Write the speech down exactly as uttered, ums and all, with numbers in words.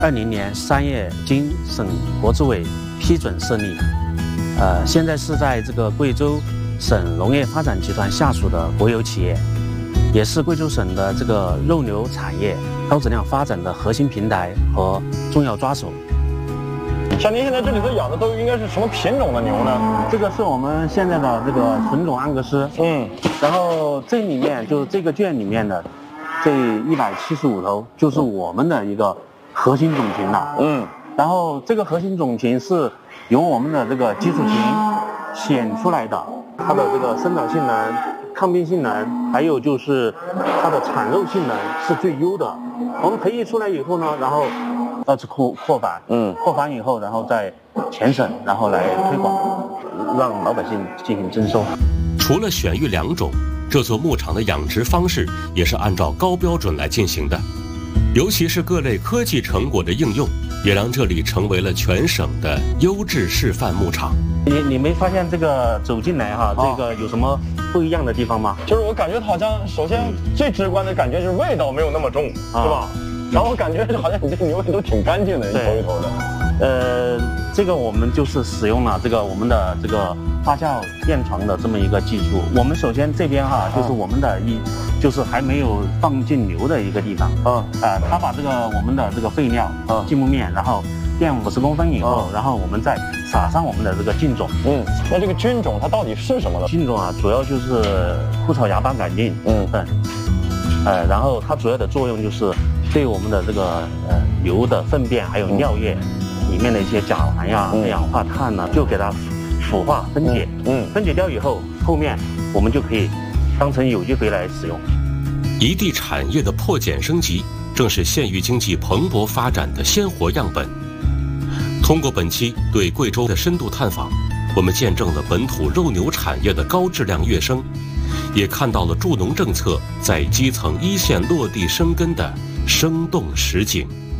二零年三月经省国资委批准设立，呃，现在是在这个贵州省农业发展集团下属的国有企业，也是贵州省的这个肉牛产业高质量发展的核心平台和重要抓手。 像您现在这里头养的都应该是什么品种的牛呢？ 这个是我们现在的这个纯种安格斯，嗯，然后这里面就是这个圈里面的这一百七十五头就是我们的一个核心种群了，嗯，然后这个核心种群是由我们的这个基础群选出来的，它的这个生长性能、抗病性能，还有就是它的产肉性能是最优的。我们培育出来以后呢，然后二次扩扩繁，嗯，扩繁以后，然后在全省然后来推广，让老百姓进行征收。 除了选育两种，这座牧场的养殖方式也是按照高标准来进行的。尤其是各类科技成果的应用，也让这里成为了全省的优质示范牧场。 你你没发现这个走进来哈，这个有什么不一样的地方吗？ 就是我感觉好像，首先最直观的感觉就是味道没有那么重，是吧？然后我感觉好像你这牛都挺干净的，一头一头的。 呃，这个我们就是使用了这个我们的这个发酵验床的这么一个技术。我们首先这边哈，就是我们的一，就是还没有放进牛的一个地方。嗯。啊，他把这个我们的这个废料，嗯，浸木面，然后垫五十公分以后，然后我们再撒上我们的这个菌种。嗯。 那这个菌种它到底是什么呢？ 菌种啊，主要就是枯草芽孢杆菌。嗯。对。呃，然后它主要的作用就是对我们的这个呃牛的粪便还有尿液里面的一些甲烷呀、二氧化碳呢，就给它腐化分解。嗯，分解掉以后，后面我们就可以当成有机肥来使用。 一地产业的破茧升级，正是县域经济蓬勃发展的鲜活样本。通过本期对贵州的深度探访，我们见证了本土肉牛产业的高质量跃升，也看到了助农政策在基层一线落地生根的生动实景。